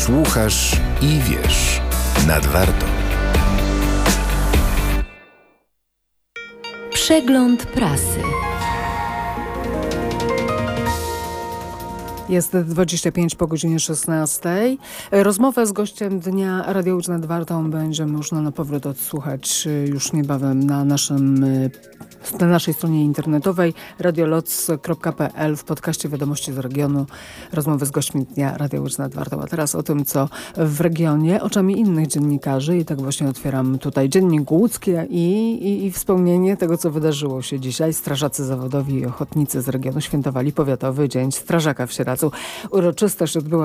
Słuchasz i wiesz. Nad Wartą. Przegląd prasy. Jest 25 po godzinie 16. Rozmowę z gościem dnia Radio Łódź nad Wartą będzie można na powrót odsłuchać już niebawem na naszej stronie internetowej radioloc.pl w podcaście Wiadomości z regionu. Rozmowy z gośćmi dnia Radio Łódź nad Wartą. A teraz o tym, co w regionie, oczami innych dziennikarzy. I tak właśnie otwieram tutaj Dziennik Łódzki i wspomnienie tego, co wydarzyło się dzisiaj. Strażacy zawodowi i ochotnicy z regionu świętowali Powiatowy Dzień Strażaka w Sieradzu. Uroczystość odbyła